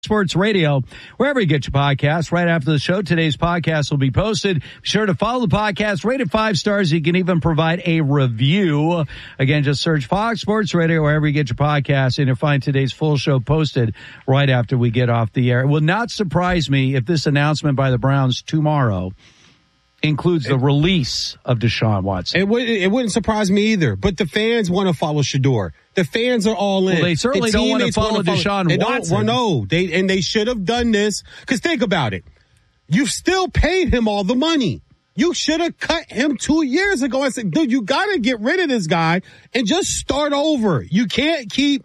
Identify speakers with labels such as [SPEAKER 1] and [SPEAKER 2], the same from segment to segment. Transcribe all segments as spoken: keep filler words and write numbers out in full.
[SPEAKER 1] Sports Radio, wherever you get your podcasts. Right after the show, today's podcast will be posted. Be sure to follow the podcast, rate it five stars. You can even provide a review. Again, just search Fox Sports Radio wherever you get your podcasts, and you'll find today's full show posted right after we get off the air. It will not surprise me if this announcement by the Browns tomorrow includes the release of Deshaun Watson.
[SPEAKER 2] It wouldn't, it wouldn't surprise me either, but the fans want to follow Shedeur. The fans are all in.
[SPEAKER 1] Well, they certainly
[SPEAKER 2] the
[SPEAKER 1] don't want to follow Deshaun
[SPEAKER 2] they
[SPEAKER 1] Watson.
[SPEAKER 2] Don't, well, no, they, and they should have done this, because think about it. You still paid him all the money. You should have cut him two years ago. I said, dude, you got to get rid of this guy and just start over. You can't keep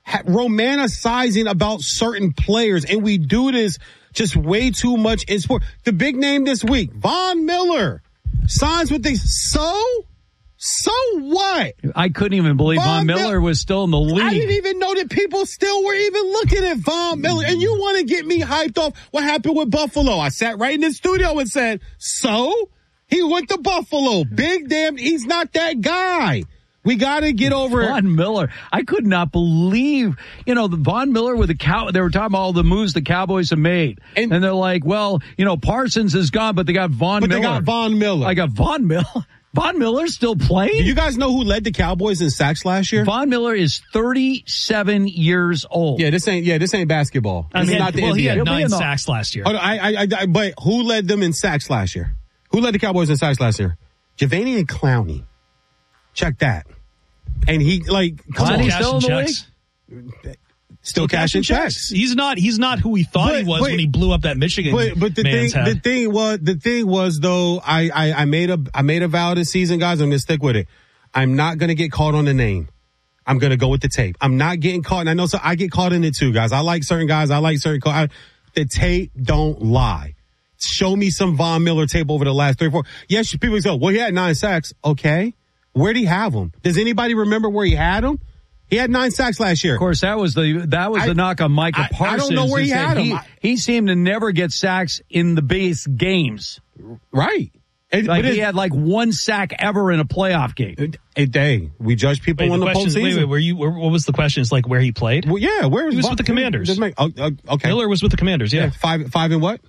[SPEAKER 2] romanticizing about certain players, and we do this just way too much in sport. The big name this week, Von Miller, signs with the so. So what?
[SPEAKER 1] I couldn't even believe Von, Von Miller Mil- was still in the league.
[SPEAKER 2] I didn't even know that people still were even looking at Von Miller. And you want to get me hyped off what happened with Buffalo. I sat right in the studio and said, so? He went to Buffalo. Big damn, he's not that guy. We got to get over it.
[SPEAKER 1] Von Miller. I could not believe, you know, the Von Miller with the cow. They were talking about all the moves the Cowboys have made. And, and they're like, well, you know, Parsons is gone, but they got Von
[SPEAKER 2] but
[SPEAKER 1] Miller.
[SPEAKER 2] But they got Von Miller.
[SPEAKER 1] I got Von Miller. Von Miller's still playing?
[SPEAKER 2] Do you guys know who led the Cowboys in sacks last year?
[SPEAKER 1] Von Miller is thirty-seven years old.
[SPEAKER 2] Yeah, this ain't yeah, this ain't basketball. This
[SPEAKER 3] I mean,
[SPEAKER 2] is not the
[SPEAKER 3] well,
[SPEAKER 2] N B A.
[SPEAKER 3] he had nine
[SPEAKER 1] the,
[SPEAKER 3] sacks last year.
[SPEAKER 2] Oh, no, I, I, I, but who led them in sacks last year? Who led the Cowboys in sacks last year? Javanian Clowney. Check that. And he like
[SPEAKER 1] Clowney's still in the
[SPEAKER 3] checks.
[SPEAKER 2] league. Still cashing checks.
[SPEAKER 3] He's not. He's not who he thought
[SPEAKER 2] but,
[SPEAKER 3] he was
[SPEAKER 2] but,
[SPEAKER 3] when he blew up that Michigan.
[SPEAKER 2] But, but the
[SPEAKER 3] man's
[SPEAKER 2] thing,
[SPEAKER 3] head.
[SPEAKER 2] the thing was, the thing was though, I, I, I made a, I made a vow this season, guys. I'm gonna stick with it. I'm not gonna get caught on the name. I'm gonna go with the tape. I'm not getting caught, and I know so. I get caught in it too, guys. I like certain guys. I like certain. I, the tape don't lie. Show me some Von Miller tape over the last three, four. Yes, people say, well, he had nine sacks. Okay, where'd he have them? Does anybody remember where he had them? He had nine sacks last year.
[SPEAKER 1] Of course, that was the that was
[SPEAKER 2] I,
[SPEAKER 1] the knock on Micah
[SPEAKER 2] I,
[SPEAKER 1] Parsons.
[SPEAKER 2] I don't know where he had him.
[SPEAKER 1] He, he seemed to never get sacks in the base games.
[SPEAKER 2] Right. And,
[SPEAKER 1] like
[SPEAKER 2] but
[SPEAKER 1] he
[SPEAKER 2] it,
[SPEAKER 1] had like one sack ever in a playoff game.
[SPEAKER 2] A day. We judge people
[SPEAKER 3] wait,
[SPEAKER 2] in the, the postseason.
[SPEAKER 3] Wait, wait, were you? Where, what was the question? It's like where he played.
[SPEAKER 2] Well, yeah, where was
[SPEAKER 3] he was
[SPEAKER 2] Von,
[SPEAKER 3] with the Commanders?
[SPEAKER 2] Make, oh, uh, okay,
[SPEAKER 3] Miller was with the Commanders. Yeah,
[SPEAKER 2] yeah five, five and what?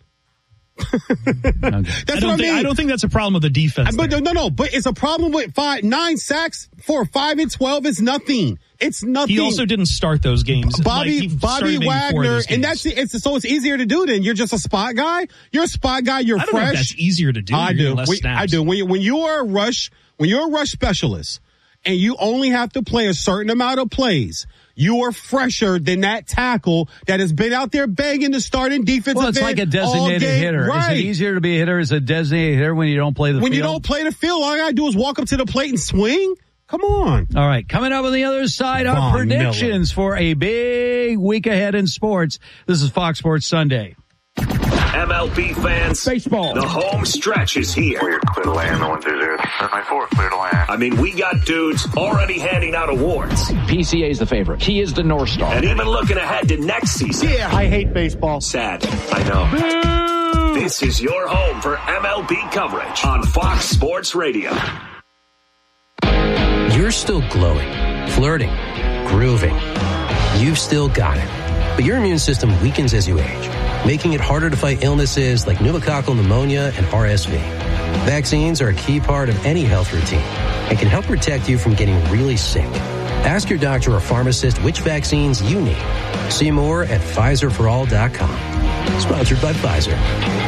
[SPEAKER 1] Okay.
[SPEAKER 2] That's
[SPEAKER 3] I don't
[SPEAKER 2] what
[SPEAKER 3] think,
[SPEAKER 2] I mean.
[SPEAKER 3] I don't think that's a problem with the defense.
[SPEAKER 2] But no, no, but it's a problem with five, nine sacks for five and twelve is nothing. It's nothing.
[SPEAKER 3] He also didn't start those games.
[SPEAKER 2] Bobby,
[SPEAKER 3] like,
[SPEAKER 2] Bobby Wagner, and that's it's so it's easier to do. Then you're just a spot guy. You're a spot guy. You're
[SPEAKER 3] I don't
[SPEAKER 2] fresh.
[SPEAKER 3] know if that's easier to do.
[SPEAKER 2] I do.
[SPEAKER 3] Less
[SPEAKER 2] We,
[SPEAKER 3] snaps.
[SPEAKER 2] I do. When you, when you are a rush, when you're a rush specialist, and you only have to play a certain amount of plays, you are fresher than that tackle that has been out there banging the starting defensive
[SPEAKER 1] Well, it's
[SPEAKER 2] end
[SPEAKER 1] like a designated
[SPEAKER 2] all game.
[SPEAKER 1] hitter.
[SPEAKER 2] Right.
[SPEAKER 1] Is it easier to be a hitter as a designated hitter when you don't play the
[SPEAKER 2] when
[SPEAKER 1] field?
[SPEAKER 2] you don't play the field, all I gotta do is walk up to the plate and swing. Come on.
[SPEAKER 1] All right, coming up on the other side, our
[SPEAKER 2] Von
[SPEAKER 1] predictions
[SPEAKER 2] Miller.
[SPEAKER 1] for a big week ahead in sports. This is Fox Sports Sunday.
[SPEAKER 4] M L B fans,
[SPEAKER 5] baseball.
[SPEAKER 4] The home stretch is here.
[SPEAKER 6] We're clear to land, no one through zero. My four, clear to land.
[SPEAKER 4] I mean, we got dudes already handing out awards.
[SPEAKER 5] P C A is the favorite. He is the North Star.
[SPEAKER 4] And even looking ahead to next season.
[SPEAKER 5] Yeah, I hate baseball.
[SPEAKER 4] Sad, I know. Boo! This is your home for M L B coverage on Fox Sports Radio.
[SPEAKER 7] You're still glowing, flirting, grooving. You've still got it. But your immune system weakens as you age, making it harder to fight illnesses like pneumococcal pneumonia and R S V. Vaccines are a key part of any health routine and can help protect you from getting really sick. Ask your doctor or pharmacist which vaccines you need. See more at Pfizer for all dot com. Sponsored by Pfizer.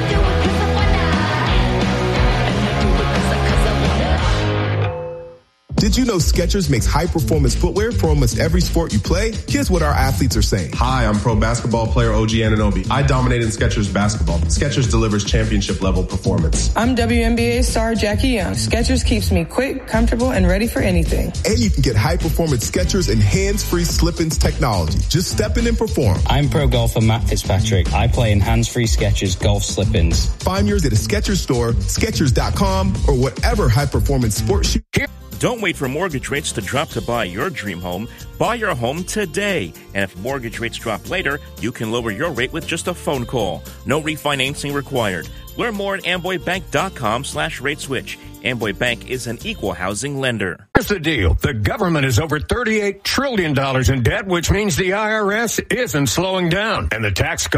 [SPEAKER 8] Did you know Skechers makes high-performance footwear for almost every sport you play? Here's what our athletes are saying.
[SPEAKER 9] Hi, I'm pro basketball player O G Anunoby. I dominate in Skechers basketball. Skechers delivers championship-level performance.
[SPEAKER 10] I'm W N B A star Jackie Young. Skechers keeps me quick, comfortable, and ready for anything.
[SPEAKER 8] And you can get high-performance Skechers and hands-free slip-ins technology. Just step in and perform.
[SPEAKER 11] I'm pro golfer Matt Fitzpatrick. I play in hands-free Skechers golf slip-ins.
[SPEAKER 8] Find yours at a Skechers store, Skechers dot com, or whatever high-performance sports shoe.
[SPEAKER 12] Don't wait for mortgage rates to drop to buy your dream home. Buy your home today. And if mortgage rates drop later, you can lower your rate with just a phone call. No refinancing required. Learn more at amboybank.com slash rate switch. Amboy Bank is an equal housing lender.
[SPEAKER 13] Here's the deal. The government is over thirty-eight trillion dollars in debt, which means the I R S isn't slowing down. And the tax